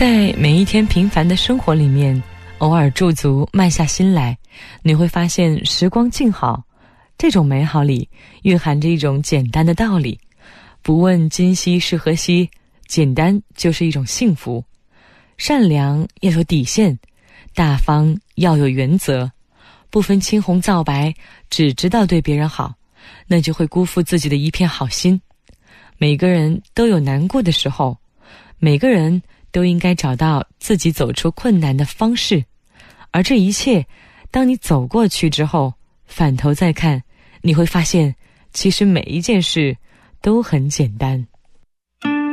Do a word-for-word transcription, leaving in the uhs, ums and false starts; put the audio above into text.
在每一天平凡的生活里面，偶尔驻足慢下心来，你会发现时光静好，这种美好里蕴含着一种简单的道理，不问今夕是何夕，简单就是一种幸福。善良要有底线，大方要有原则，不分青红皂白，只知道对别人好，那就会辜负自己的一片好心。每个人都有难过的时候，每个人都应该找到自己走出困难的方式，而这一切当你走过去之后，反头再看，你会发现其实每一件事都很简单。